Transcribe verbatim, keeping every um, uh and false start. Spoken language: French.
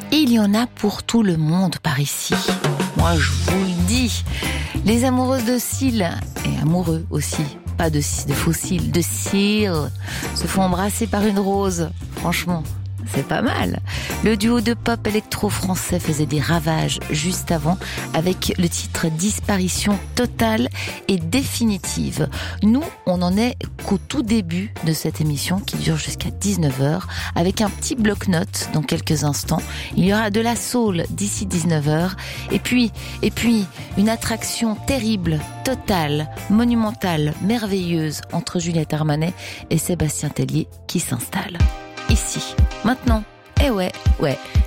Et il y en a pour tout le monde par ici. Moi, je vous le dis. Les amoureuses de cils, et amoureux aussi, pas de, de fossiles, de cils, se font embrasser par une rose. Franchement, c'est pas mal. Le duo de pop électro-français faisait des ravages juste avant avec le titre Disparition totale et définitive. Nous, on en est qu'au tout début de cette émission qui dure jusqu'à dix-neuf heures avec un petit bloc-notes dans quelques instants. Il y aura de la soul d'ici dix-neuf heures et puis, et puis une attraction terrible, totale, monumentale, merveilleuse entre Juliette Armanet et Sébastien Tellier qui s'installe. Ici, maintenant, eh ouais, ouais,